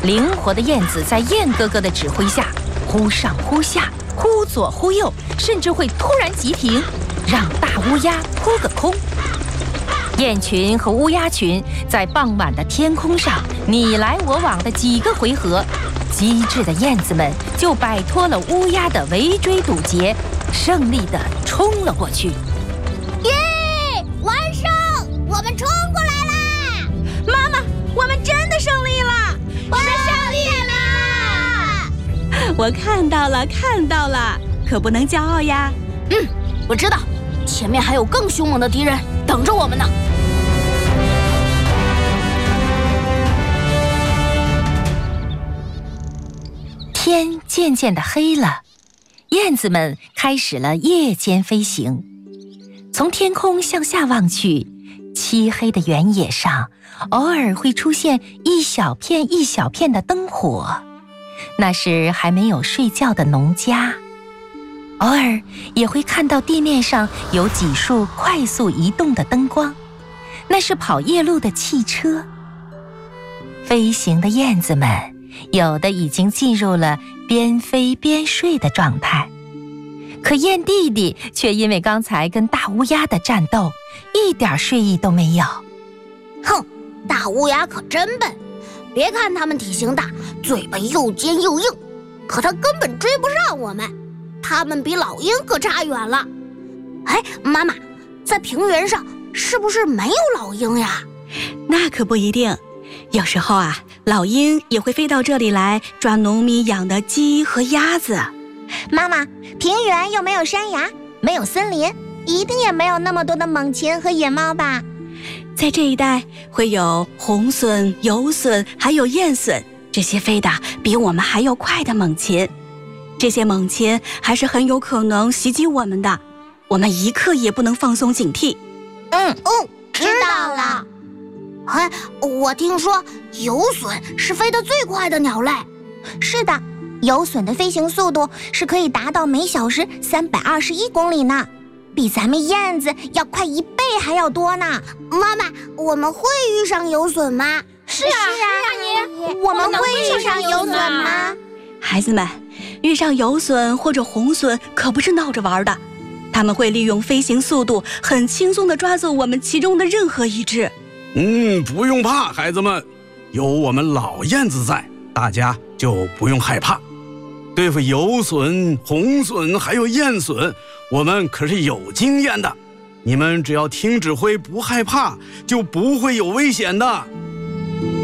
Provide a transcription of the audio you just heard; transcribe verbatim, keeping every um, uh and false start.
灵活的燕子在燕哥哥的指挥下，忽上忽下，忽左忽右，甚至会突然急停，让大乌鸦扑个空。燕群和乌鸦群在傍晚的天空上你来我往的几个回合，机智的燕子们就摆脱了乌鸦的围追堵截，胜利地冲了过去。 耶！完胜！我们冲过来啦！ 妈妈，我们真的胜利了！ 我们胜利了！ 我看到了，看到了，可不能骄傲呀。 嗯，我知道，前面还有更凶猛的敌人等着我们呢。 天渐渐的黑了，燕子们开始了夜间飞行。从天空向下望去，漆黑的原野上偶尔会出现一小片一小片的灯火，那是还没有睡觉的农家。偶尔也会看到地面上有几束快速移动的灯光，那是跑夜路的汽车。飞行的燕子们有的已经进入了边飞边睡的状态，可燕弟弟却因为刚才跟大乌鸦的战斗，一点睡意都没有。 哼，大乌鸦可真笨，别看它们体型大，嘴巴又尖又硬，可它根本追不上我们，它们比老鹰可差远了。哎，妈妈，在平原上是不是没有老鹰呀？ 那可不一定，有时候啊，老鹰也会飞到这里来抓农民养的鸡和鸭子。 妈妈，平原又没有山崖，没有森林，一定也没有那么多的猛禽和野猫吧？ 在这一带会有红隼、游隼还有燕隼，这些飞得比我们还要快的猛禽。这些猛禽还是很有可能袭击我们的，我们一刻也不能放松警惕。 嗯嗯，知道了。哎，我听说游隼是飞得最快的鸟类。 是的，游隼的飞行速度是可以达到每小时三百二十一公里呢，比咱们燕子要快一倍还要多呢。 妈妈，我们会遇上游隼吗？ 是啊，是啊，你，我们会遇上游隼吗？ 孩子们，遇上游隼或者红隼可不是闹着玩的，他们会利用飞行速度很轻松地抓走我们其中的任何一只。 嗯，不用怕，孩子们，有我们老燕子在，大家就不用害怕。对付游隼、红隼还有燕隼，我们可是有经验的。你们只要听指挥不害怕，就不会有危险的。